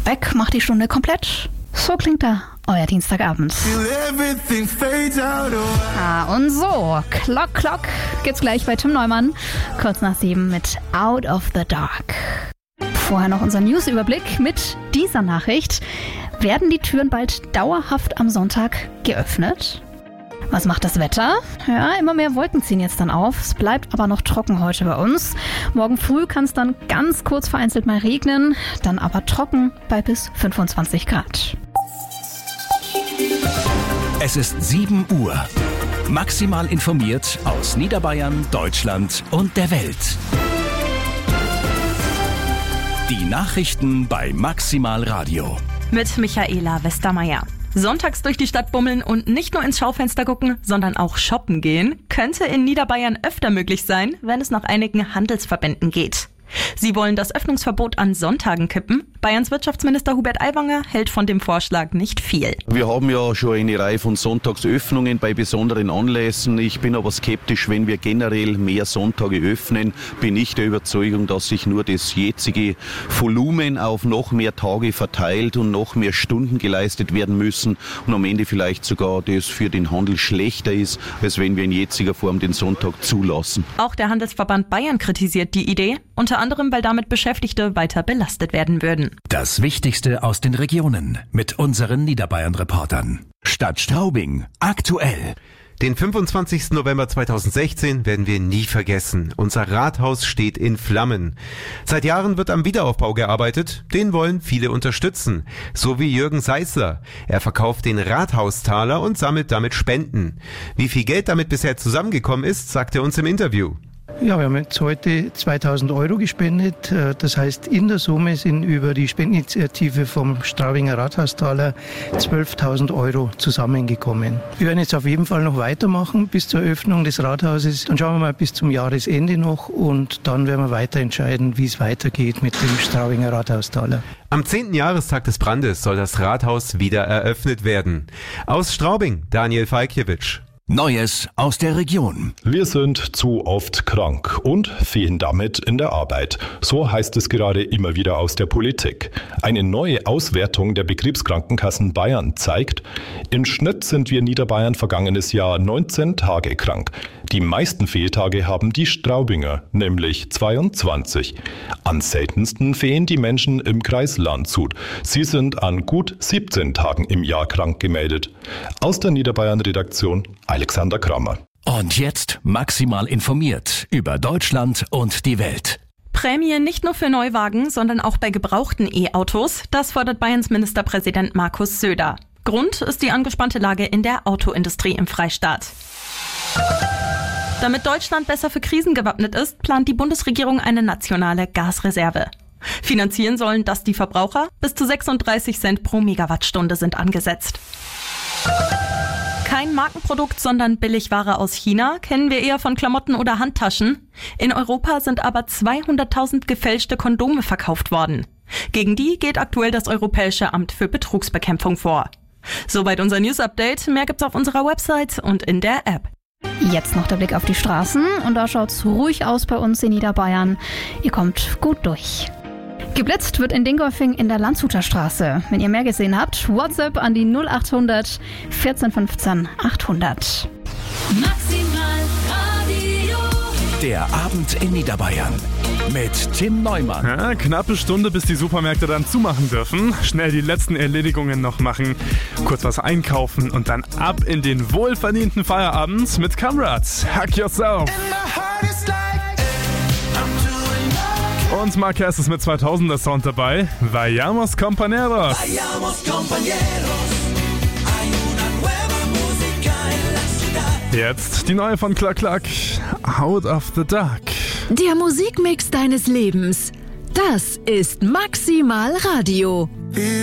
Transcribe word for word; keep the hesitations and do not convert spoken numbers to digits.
Weg macht die Stunde komplett. So klingt da euer Dienstagabend. Ah, und so, Clock Clock gibt's gleich bei Tim Neumann. Kurz nach sieben mit Out of the Dark. Vorher noch unser Newsüberblick mit dieser Nachricht. Werden die Türen bald dauerhaft am Sonntag geöffnet? Was macht das Wetter? Ja, immer mehr Wolken ziehen jetzt dann auf. Es bleibt aber noch trocken heute bei uns. Morgen früh kann es dann ganz kurz vereinzelt mal regnen, dann aber trocken bei bis fünfundzwanzig Grad. Es ist sieben Uhr. Maximal informiert aus Niederbayern, Deutschland und der Welt. Die Nachrichten bei Maximal Radio. Mit Michaela Westermeier. Sonntags durch die Stadt bummeln und nicht nur ins Schaufenster gucken, sondern auch shoppen gehen, könnte in Niederbayern öfter möglich sein, wenn es nach einigen Handelsverbänden geht. Sie wollen das Öffnungsverbot an Sonntagen kippen. Bayerns Wirtschaftsminister Hubert Aiwanger hält von dem Vorschlag nicht viel. Wir haben ja schon eine Reihe von Sonntagsöffnungen bei besonderen Anlässen. Ich bin aber skeptisch, wenn wir generell mehr Sonntage öffnen, bin ich der Überzeugung, dass sich nur das jetzige Volumen auf noch mehr Tage verteilt und noch mehr Stunden geleistet werden müssen und am Ende vielleicht sogar das für den Handel schlechter ist, als wenn wir in jetziger Form den Sonntag zulassen. Auch der Handelsverband Bayern kritisiert die Idee, unter anderem, weil damit Beschäftigte weiter belastet werden würden. Das Wichtigste aus den Regionen mit unseren Niederbayern-Reportern. Stadt Straubing, aktuell. Den fünfundzwanzigsten November zweitausendsechzehn werden wir nie vergessen. Unser Rathaus steht in Flammen. Seit Jahren wird am Wiederaufbau gearbeitet. Den wollen viele unterstützen. So wie Jürgen Seisler. Er verkauft den Rathaustaler und sammelt damit Spenden. Wie viel Geld damit bisher zusammengekommen ist, sagt er uns im Interview. Ja, wir haben jetzt heute zweitausend Euro gespendet. Das heißt, in der Summe sind über die Spendeninitiative vom Straubinger Rathaustaler zwölftausend Euro zusammengekommen. Wir werden jetzt auf jeden Fall noch weitermachen bis zur Eröffnung des Rathauses. Dann schauen wir mal bis zum Jahresende noch und dann werden wir weiter entscheiden, wie es weitergeht mit dem Straubinger Rathaustaler. Am zehnten Jahrestag des Brandes soll das Rathaus wieder eröffnet werden. Aus Straubing, Daniel Falkiewicz. Neues aus der Region. Wir sind zu oft krank und fehlen damit in der Arbeit. So heißt es gerade immer wieder aus der Politik. Eine neue Auswertung der Betriebskrankenkassen Bayern zeigt, im Schnitt sind wir in Niederbayern vergangenes Jahr neunzehn Tage krank. Die meisten Fehltage haben die Straubinger, nämlich zweiundzwanzig. Am seltensten fehlen die Menschen im Kreis Landshut. Sie sind an gut siebzehn Tagen im Jahr krank gemeldet. Aus der Niederbayern-Redaktion Alexander Krammer. Und jetzt maximal informiert über Deutschland und die Welt. Prämien nicht nur für Neuwagen, sondern auch bei gebrauchten E-Autos. Das fordert Bayerns Ministerpräsident Markus Söder. Grund ist die angespannte Lage in der Autoindustrie im Freistaat. Damit Deutschland besser für Krisen gewappnet ist, plant die Bundesregierung eine nationale Gasreserve. Finanzieren sollen das die Verbraucher. Bis zu sechsunddreißig Cent pro Megawattstunde sind angesetzt. Kein Markenprodukt, sondern Billigware aus China, kennen wir eher von Klamotten oder Handtaschen. In Europa sind aber zweihunderttausend gefälschte Kondome verkauft worden. Gegen die geht aktuell das Europäische Amt für Betrugsbekämpfung vor. Soweit unser News-Update. Mehr gibt's auf unserer Website und in der App. Jetzt noch der Blick auf die Straßen und da schaut's ruhig aus bei uns in Niederbayern. Ihr kommt gut durch. Geblitzt wird in Dingolfing in der Landshuter Straße. Wenn ihr mehr gesehen habt, WhatsApp an die null achthundert vierzehn fünfzehn achthundert. Maximal Radio. Der Abend in Niederbayern mit Tim Neumann. Ja, knappe Stunde, bis die Supermärkte dann zumachen dürfen. Schnell die letzten Erledigungen noch machen, kurz was einkaufen und dann ab in den wohlverdienten Feierabend mit Comrades. Hack yourself. Und Marquez ist mit zweitausender Sound dabei. Vayamos Compañeros. Vayamos compañeros. Hay una nueva música en la ciudad. Jetzt die neue von Cluck Cluck, Out of the Dark. Der Musikmix deines Lebens. Das ist Maximal Radio.